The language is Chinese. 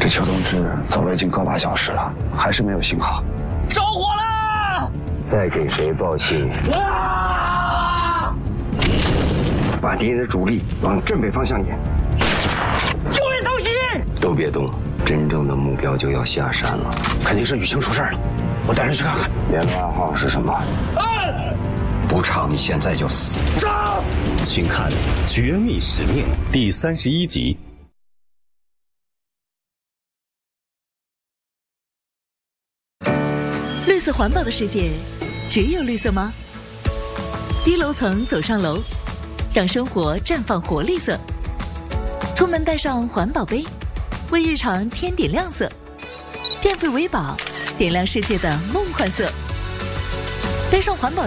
这邱同志走了已经个把小时了，还是没有信号。 着火了！ 再给谁报信？ 把敌人的主力往正北方向引。 救人偷袭！ 都别动，真正的目标就要下山了。 肯定是雨晴出事了，我带人去看看。 联络暗号是什么？不唱，你现在就死。 上！ 请看《绝密使命》第31集。 绿色环保的世界，只有绿色吗？低楼层走上楼，让生活绽放活力色。出门带上环保杯，为日常添点亮色。电费为宝，点亮世界的梦幻色。背上环保